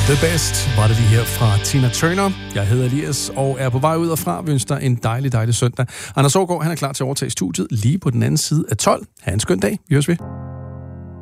The Best var det lige her fra Tina Turner. Jeg hedder Elias og er på vej ud fra. Vi ønsker dig en dejlig, dejlig søndag. Anders Aagaard, han er klar til at overtage studiet lige på den anden side af 12. Ha' en skøn dag. Vi høres ved.